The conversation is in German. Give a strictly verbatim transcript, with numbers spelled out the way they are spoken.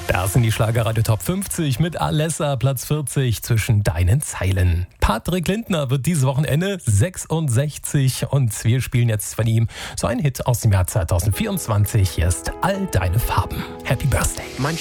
Das sind die Schlagerradio Top fünfzig mit Alessa, Platz vierzig zwischen deinen Zeilen. Patrick Lindner wird dieses Wochenende sechsundsechzig und wir spielen jetzt von ihm so einen Hit aus dem Jahr zwanzig vierundzwanzig. Hier ist All deine Farben. Happy Birthday.